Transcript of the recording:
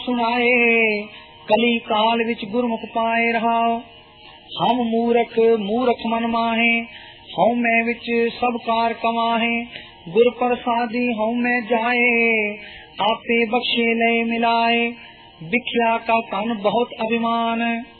सुनाए कली काल विच गुरमुख पाए रहाओ। हम मूरख मूरख मन माहे हऊ मैं विच सब कार कमाहे। गुर प्रसादी हऊ मैं जाए आपे बख्शे ले मिलाए। बिख्या का तन बहुत अभिमान